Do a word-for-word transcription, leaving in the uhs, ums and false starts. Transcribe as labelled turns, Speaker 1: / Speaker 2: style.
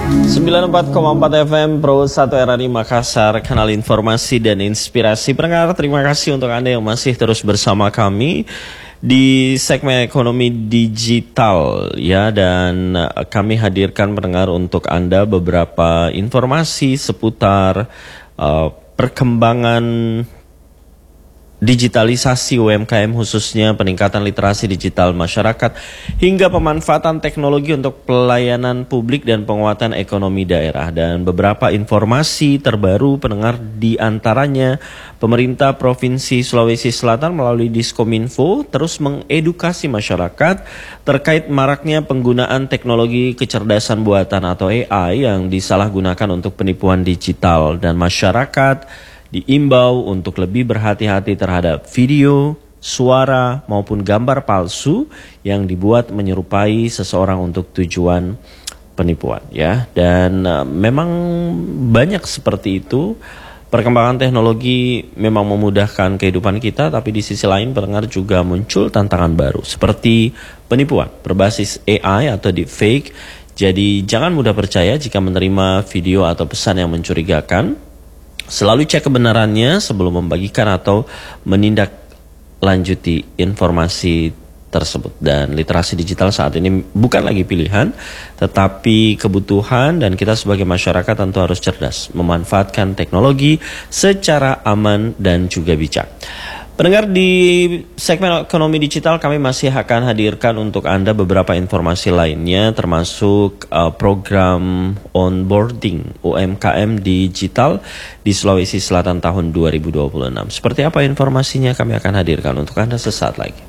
Speaker 1: sembilan puluh empat koma empat F M Pro satu R R I Makassar, kanal informasi dan inspirasi. Pendengar, terima kasih untuk Anda yang masih terus bersama kami di segmen ekonomi digital ya, dan kami hadirkan pendengar untuk Anda beberapa informasi seputar uh, perkembangan digitalisasi U M K M, khususnya peningkatan literasi digital masyarakat hingga pemanfaatan teknologi untuk pelayanan publik dan penguatan ekonomi daerah. Dan beberapa informasi terbaru pendengar, di antaranya pemerintah Provinsi Sulawesi Selatan melalui Diskominfo terus mengedukasi masyarakat terkait maraknya penggunaan teknologi kecerdasan buatan atau A I yang disalahgunakan untuk penipuan digital, dan masyarakat diimbau untuk lebih berhati-hati terhadap video, suara maupun gambar palsu yang dibuat menyerupai seseorang untuk tujuan penipuan ya. Dan uh, memang banyak seperti itu. Perkembangan teknologi memang memudahkan kehidupan kita, tapi di sisi lain pendengar juga muncul tantangan baru seperti penipuan berbasis A I atau deepfake. Jadi jangan mudah percaya jika menerima video atau pesan yang mencurigakan. Selalu cek kebenarannya sebelum membagikan atau menindaklanjuti informasi tersebut. Dan literasi digital saat ini bukan lagi pilihan, tetapi kebutuhan, dan kita sebagai masyarakat tentu harus cerdas memanfaatkan teknologi secara aman dan juga bijak. Pendengar, di segmen ekonomi digital kami masih akan hadirkan untuk Anda beberapa informasi lainnya, termasuk uh, program onboarding U M K M digital di Sulawesi Selatan tahun dua ribu dua puluh enam. Seperti apa informasinya, kami akan hadirkan untuk Anda sesaat lagi.